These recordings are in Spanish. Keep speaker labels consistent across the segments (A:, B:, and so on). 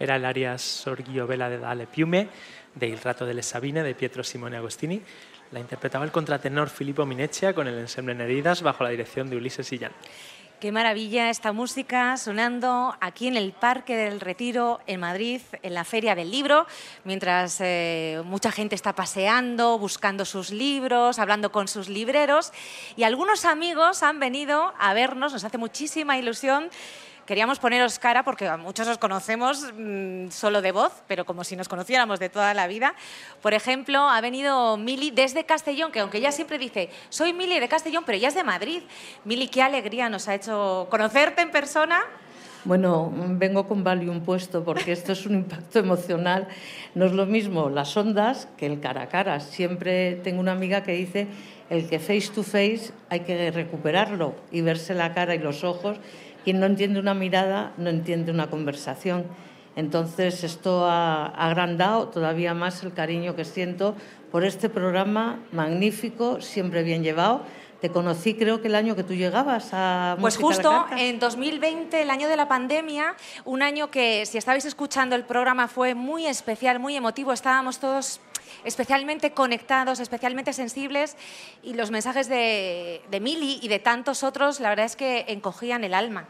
A: era el aria Sorghio Vela de Dalle Piume, de Il Rato delle Sabine, de Pietro Simone Agostini. La interpretaba el contratenor Filippo Mineccia con el ensemble Nereidas bajo la dirección de Ulises Illán.
B: Qué maravilla esta música sonando aquí en el Parque del Retiro, en Madrid, en la Feria del Libro, mientras mucha gente está paseando, buscando sus libros, hablando con sus libreros, y algunos amigos han venido a vernos, nos hace muchísima ilusión. Queríamos poneros cara porque a muchos os conocemos solo de voz, pero como si nos conociéramos de toda la vida. Por ejemplo, ha venido Mili desde Castellón, que aunque ella siempre dice, soy Mili de Castellón, pero ella es de Madrid. Mili, qué alegría nos ha hecho conocerte en persona.
C: Bueno, vengo con Valium puesto porque esto es un impacto emocional. No es lo mismo las ondas que el cara a cara. Siempre tengo una amiga que dice el que face to face hay que recuperarlo y verse la cara y los ojos. Quien no entiende una mirada no entiende una conversación. Entonces esto ha agrandado todavía más el cariño que siento por este programa magnífico, siempre bien llevado. Te conocí creo que el año que tú llegabas a
B: Pues
C: Música a la
B: justo
C: Carta.
B: en 2020, el año de la pandemia, un año que si estabais escuchando el programa fue muy especial, muy emotivo, estábamos todos especialmente conectados, especialmente sensibles, y los mensajes de Mili y de tantos otros, la verdad es que encogían el alma.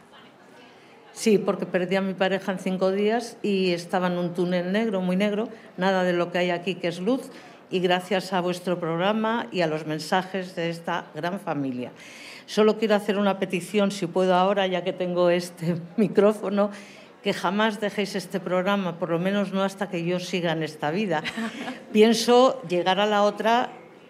C: Sí, porque perdí a mi pareja en 5 días y estaba en un túnel negro, muy negro, nada de lo que hay aquí que es luz, y gracias a vuestro programa y a los mensajes de esta gran familia. Solo quiero hacer una petición, si puedo ahora, ya que tengo este micrófono, que jamás dejéis este programa, por lo menos no hasta que yo siga en esta vida. Pienso llegar a la otra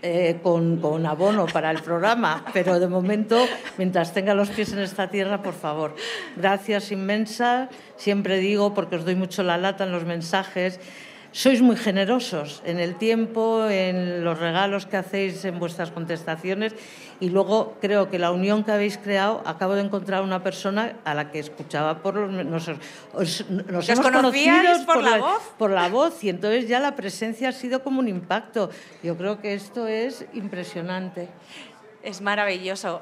C: con abono para el programa, pero de momento, mientras tenga los pies en esta tierra, por favor. Gracias inmensas, siempre digo, porque os doy mucho la lata en los mensajes, sois muy generosos en el tiempo, en los regalos que hacéis en vuestras contestaciones, y luego creo que la unión que habéis creado, acabo de encontrar una persona a la que escuchaba por los... Nos hemos conocido por la voz, y entonces ya la presencia ha sido como un impacto. Yo creo que esto es impresionante.
B: Es maravilloso.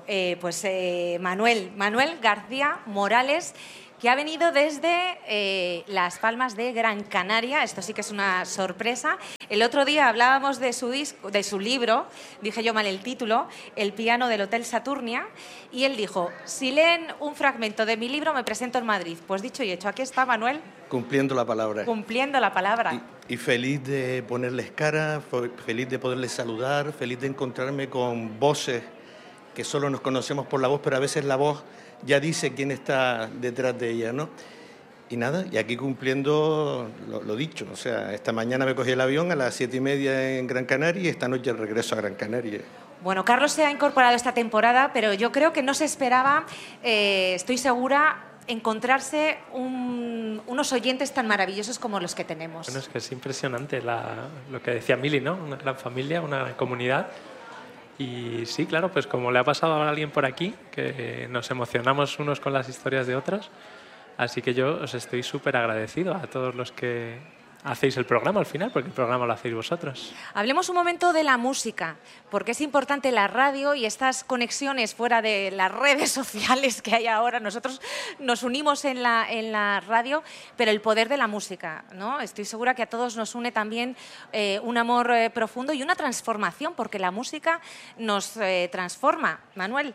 B: Manuel García Morales, que ha venido desde Las Palmas de Gran Canaria. Esto sí que es una sorpresa. El otro día hablábamos de su libro, dije yo mal el título, El piano del Hotel Saturnia, y él dijo, si leen un fragmento de mi libro me presento en Madrid. Pues dicho y hecho, aquí está Manuel.
D: Cumpliendo la palabra.
B: Cumpliendo la palabra.
D: Y feliz de ponerles cara, feliz de poderles saludar, feliz de encontrarme con voces que solo nos conocemos por la voz, pero a veces la voz ya dice quién está detrás de ella, ¿no? Y nada, y aquí cumpliendo lo dicho, o sea, esta mañana me cogí el avión a las 7:30 en Gran Canaria y esta noche regreso a Gran Canaria.
B: Bueno, Carlos se ha incorporado esta temporada, pero yo creo que no se esperaba, estoy segura, encontrarse unos oyentes tan maravillosos como los que tenemos.
A: Bueno, es que es impresionante lo que decía Mili, ¿no? Una gran familia, una gran comunidad. Y sí, claro, pues como le ha pasado a alguien por aquí, que nos emocionamos unos con las historias de otros, así que yo os estoy súper agradecido a todos los que hacéis el programa al final, porque el programa lo hacéis vosotros.
B: Hablemos un momento de la música, porque es importante la radio y estas conexiones fuera de las redes sociales que hay ahora. Nosotros nos unimos en la radio, pero el poder de la música, ¿no? Estoy segura que a todos nos une también un amor profundo y una transformación, porque la música nos transforma. Manuel.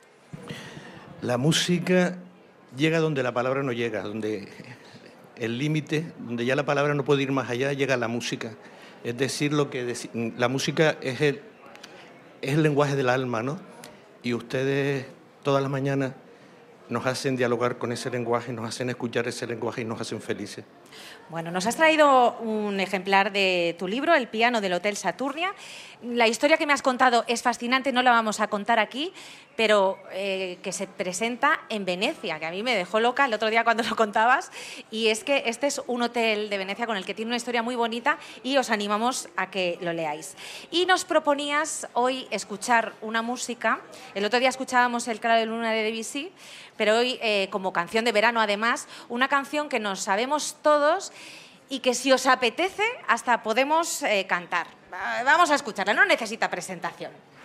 D: La música llega donde la palabra no llega, donde el límite, donde ya la palabra no puede ir más allá, llega la música. Es decir, la música es el lenguaje del alma, ¿no? Y ustedes todas las mañanas nos hacen dialogar con ese lenguaje, nos hacen escuchar ese lenguaje y nos hacen felices.
B: Bueno, nos has traído un ejemplar de tu libro, El piano del Hotel Saturnia. La historia que me has contado es fascinante, no la vamos a contar aquí, pero que se presenta en Venecia, que a mí me dejó loca el otro día cuando lo contabas, y es que este es un hotel de Venecia con el que tiene una historia muy bonita y os animamos a que lo leáis. Y nos proponías hoy escuchar una música. El otro día escuchábamos El claro de luna de Debussy, pero hoy como canción de verano además, una canción que nos sabemos todos y que si os apetece hasta podemos cantar. Vamos a escucharla, no necesita presentación.